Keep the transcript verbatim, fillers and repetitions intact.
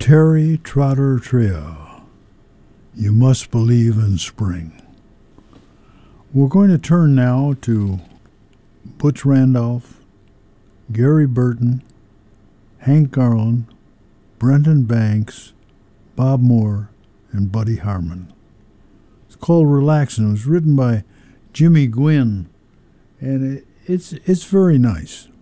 Terry Trotter Trio, You Must Believe in Spring. We're going to turn now to Butch Randolph, Gary Burton, Hank Garland, Brenton Banks, Bob Moore, and Buddy Harman. It's called Relaxin'. It was written by Jimmy Gwynn, and it, it's it's very nice.